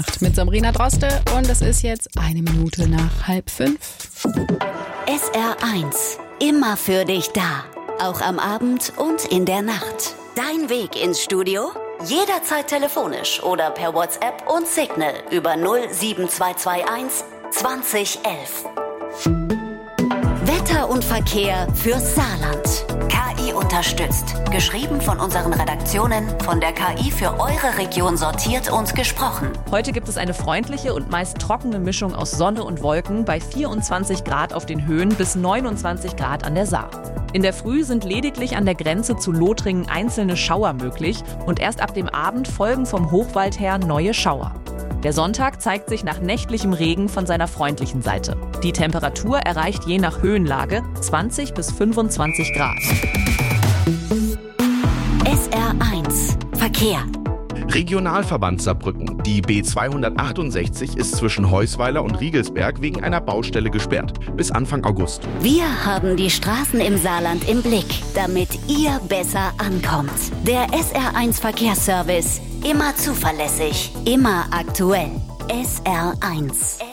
Mit Sabrina Droste und es ist jetzt 1 Minute nach 4:30. SR1, immer für dich da. Auch am Abend und in der Nacht. Dein Weg ins Studio? Jederzeit telefonisch oder per WhatsApp und Signal über 07221 2011. Wetter und Verkehr fürs Saarland. KI unterstützt. Geschrieben von unseren Redaktionen, von der KI für eure Region sortiert und gesprochen. Heute gibt es eine freundliche und meist trockene Mischung aus Sonne und Wolken bei 24 Grad auf den Höhen bis 29 Grad an der Saar. In der Früh sind lediglich an der Grenze zu Lothringen einzelne Schauer möglich und erst ab dem Abend folgen vom Hochwald her neue Schauer. Der Sonntag zeigt sich nach nächtlichem Regen von seiner freundlichen Seite. Die Temperatur erreicht je nach Höhenlage 20 bis 25 Grad. SR1 Verkehr. Regionalverband Saarbrücken. Die B268 ist zwischen Heusweiler und Riegelsberg wegen einer Baustelle gesperrt. Bis Anfang August. Wir haben die Straßen im Saarland im Blick, damit ihr besser ankommt. Der SR1 Verkehrsservice. Immer zuverlässig, immer aktuell. SR1.